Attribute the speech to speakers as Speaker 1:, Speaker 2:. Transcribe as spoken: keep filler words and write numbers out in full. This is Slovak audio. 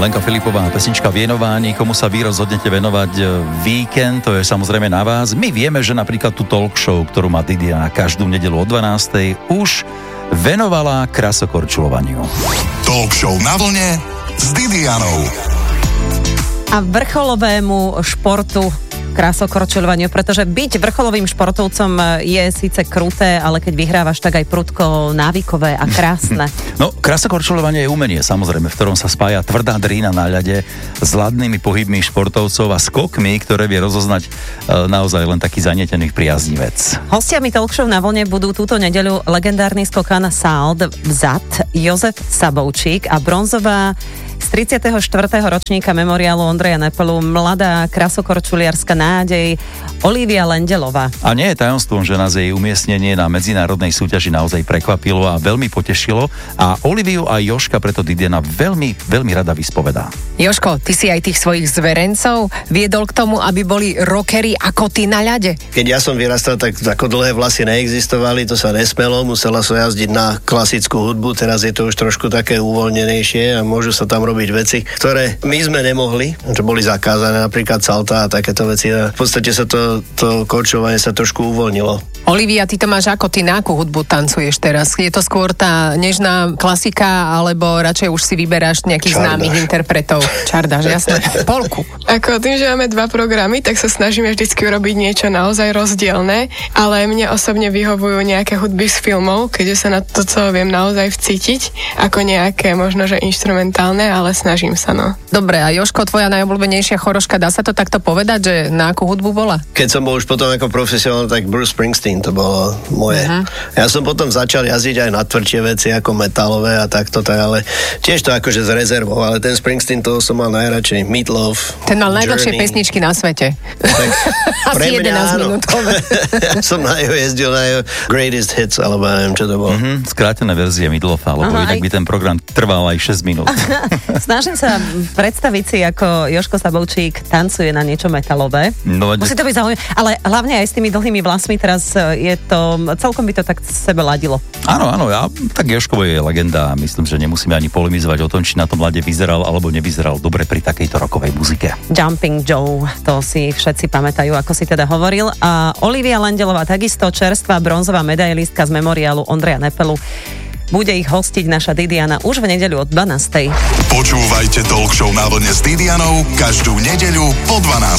Speaker 1: Lenka Filipová, pesnička Vienování, komu sa vy rozhodnete venovať víkend, to je samozrejme na vás. My vieme, že napríklad tú talk show, ktorú má Didiana každú nedeľu o dvanástej, už venovala krasokorčulovaniu.
Speaker 2: Talk show na vlne s Didianou.
Speaker 3: A vrcholovému športu krasokorčuľovaniu, pretože byť vrcholovým športovcom je síce kruté, ale keď vyhrávaš, tak aj prudko návykové a krásne.
Speaker 1: No, krasokorčuľovanie je umenie, samozrejme, v ktorom sa spája tvrdá drína na ľade s ladnými pohybmi športovcov a skokmi, ktoré vie rozoznať e, naozaj len taký zanietený priaznivec.
Speaker 3: Hostiami talk show na vlne budú túto nedeľu legendárny skokan Salt vzad Jozef Sabovčík a bronzová z tridsiateho štvrtého ročníka memoriálu Ondreja Nepelu mladá krasokorčuliarska nádej Olivia Lendelová.
Speaker 1: A nie je tajomstvom, že nás jej umiestnenie na medzinárodnej súťaži naozaj prekvapilo a veľmi potešilo a Oliviu a Joška preto Didiana veľmi, veľmi rada vyspovedá.
Speaker 4: Joško, ty si aj tých svojich zverencov viedol k tomu, aby boli rockery ako ty na ľade?
Speaker 5: Keď ja som vyrastal, tak ako dlhé vlasy neexistovali, to sa nesmelo, musela sa jazdiť na klasickú hudbu, teraz je to už trošku také uvoľnenejšie a môžu sa tam robiť veci, ktoré my sme nemohli, že boli zakázané, napríklad salta a takéto veci. A v podstate sa to, to korčovanie sa trošku uvoľnilo.
Speaker 4: Olivia, ty to máš ako, ty na akú hudbu tancuješ teraz? Je to skôr tá nežná klasika, alebo radšej už si vyberáš nejakých
Speaker 5: Čardáš.
Speaker 4: Známych interpretov? Čardáš, jasné. Polku.
Speaker 6: Ako tým, že máme dva programy, tak sa snažíme vždycky urobiť niečo naozaj rozdielne, ale mne osobne vyhovujú nejaké hudby z filmov, keďže sa na to, co viem naozaj vcítiť, ako nejaké možno, že inštrumentálne, ale snažím sa, no.
Speaker 4: Dobre, a Joško, tvoja najobľúbenejšia choroška, dá sa to takto povedať, že na akú hudbu bola?
Speaker 5: Keď som bol už potom ako profesionál, tak Bruce Springsteen to bolo moje. Uh-huh. Ja som potom začal jazdiť aj na tvrdšie veci, ako metalové a takto, tak, ale tiež to akože z rezervou, ale ten Springsteen, toho som mal najradšej. Meatloaf,
Speaker 4: ten mal najdlhšie
Speaker 5: Journey.
Speaker 4: Pesničky na svete.
Speaker 5: Tak,
Speaker 4: Asi jedenásť minútové.
Speaker 5: Ja som na jeho jezdil na jeho Greatest Hits, alebo ja neviem, čo to bolo.
Speaker 1: Mm-hmm, skrátené verzie Meatloafa, lebo inak aj by ten program trval aj šesť minút.
Speaker 3: Snažím sa predstaviť si, ako Joško Sabovčík tancuje na niečo metalové.
Speaker 1: No,
Speaker 3: musí to byť zaujímavé, ale hlavne aj s tými dlhými vlasmi teraz je to, celkom by to tak sebe ladilo.
Speaker 1: Áno, áno, ja, tak Joškovo je legenda a myslím, že nemusíme ani polemizovať o tom, či na tom mlade vyzeral alebo nevyzeral dobre pri takejto rokovej muzike.
Speaker 3: Jumping Joe, to si všetci pamätajú, ako si teda hovoril. A Olivia Lendelová, takisto čerstvá bronzová medailistka z memoriálu Ondreja Nepelu. Bude ich hostiť naša Didiana už v nedeľu od dvanástej.
Speaker 2: Počúvajte talk show na vlne s Didianou každú nedeľu po dvanástej.